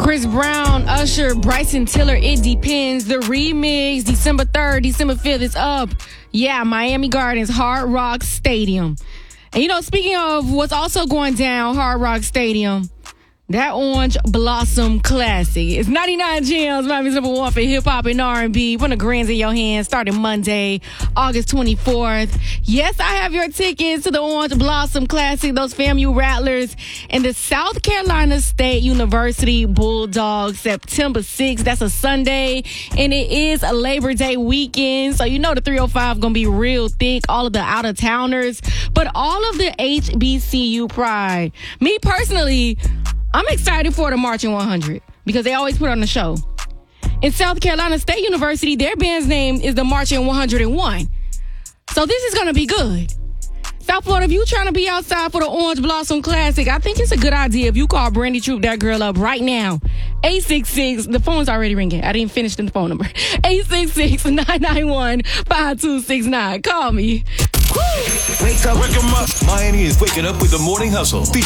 Chris Brown, Usher, Bryson Tiller, It Depends. The remix, December 3rd, December 5th is up. Yeah, Miami Gardens, Hard Rock Stadium. And you know, speaking of what's also going down, Hard Rock Stadium, that Orange Blossom Classic. It's 99 Gems, Miami's number one for hip-hop and R&B. Put the grands in your hands starting Monday, August 24th. Yes, I have your tickets to the Orange Blossom Classic. Those FAMU Rattlers and the South Carolina State University Bulldogs, September 6th. That's a Sunday, and it is a Labor Day weekend. So you know the 305 going to be real thick, all of the out-of-towners, but all of the HBCU pride. Me personally, I'm excited for the Marching 100 because they always put on the show. In South Carolina State University, their band's name is the Marching 101. So this is going to be good. South Florida, if you trying to be outside for the Orange Blossom Classic, I think it's a good idea if you call Brandy Troop that girl up right now. 866, the phone's already ringing. I didn't finish the phone number. 866-991-5269. Call me. Wake up. Wake 'em up. Miami is waking up with the Morning Hustle. Featuring